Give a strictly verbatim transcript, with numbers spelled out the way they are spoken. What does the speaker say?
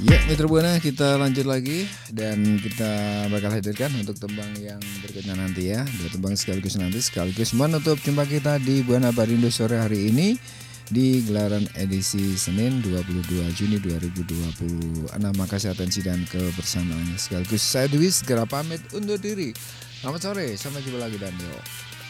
Ya, Mitra Buana, kita lanjut lagi dan kita bakal hadirkan untuk tembang yang berikutnya nanti ya. Dua tembang sekaligus nanti sekaligus menutup jumpa kita di Buana Barindo sore hari ini di gelaran edisi Senin dua puluh dua Juni dua ribu dua puluh enam. Makasih atensi dan kebersamaannya sekaligus saya Dwi segera pamit undur diri. Selamat sore, sampai jumpa lagi dan yo.